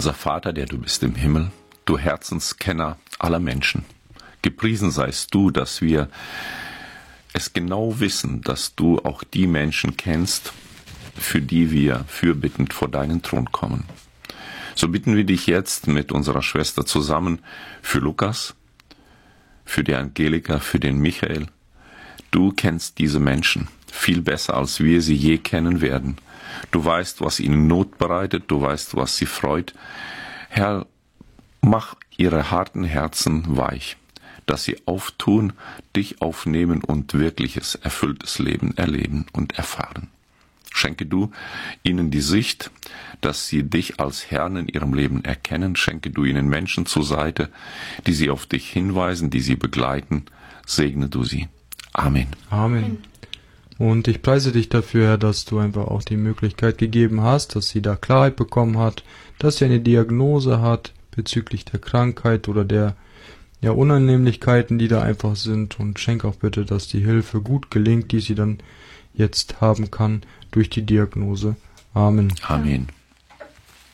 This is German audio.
Unser Vater, der du bist im Himmel, du Herzenskenner aller Menschen, gepriesen seist du, dass wir es genau wissen, dass du auch die Menschen kennst, für die wir fürbittend vor deinen Thron kommen. So bitten wir dich jetzt mit unserer Schwester zusammen für Lukas, für die Angelika, für den Michael. Du kennst diese Menschen viel besser, als wir sie je kennen werden. Du weißt, was ihnen Not bereitet, du weißt, was sie freut. Herr, mach ihre harten Herzen weich, dass sie auftun, dich aufnehmen und wirkliches, erfülltes Leben erleben und erfahren. Schenke du ihnen die Sicht, dass sie dich als Herrn in ihrem Leben erkennen. Schenke du ihnen Menschen zur Seite, die sie auf dich hinweisen, die sie begleiten. Segne du sie. Amen. Amen. Und ich preise dich dafür, Herr, dass du einfach auch die Möglichkeit gegeben hast, dass sie da Klarheit bekommen hat, dass sie eine Diagnose hat bezüglich der Krankheit oder der Unannehmlichkeiten, die da einfach sind. Und schenk auch bitte, dass die Hilfe gut gelingt, die sie dann jetzt haben kann durch die Diagnose. Amen. Amen.